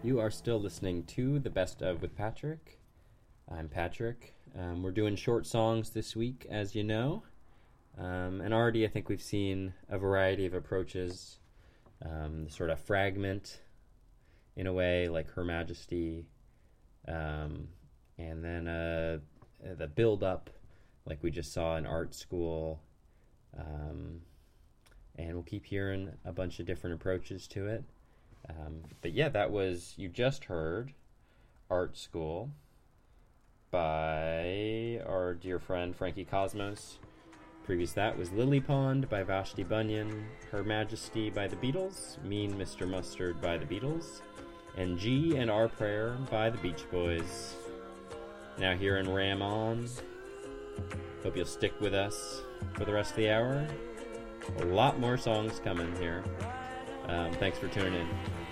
You are still listening to The Best of with Patrick. I'm Patrick. We're doing short songs this week, as you know. And already I think we've seen a variety of approaches. Sort of fragment, in a way, like Her Majesty. And then the build-up, like we just saw in Art School. And we'll keep hearing a bunch of different approaches to it. But yeah, you just heard Art School by our dear friend Frankie Cosmos. Previous that was Lily Pond by Vashti Bunyan, Her Majesty by the Beatles, Mean Mr. Mustard by the Beatles, and G and Our Prayer by the Beach Boys. Now here in Ram On. Hope you'll stick with us for the rest of the hour. A lot more songs coming here. Thanks for tuning in.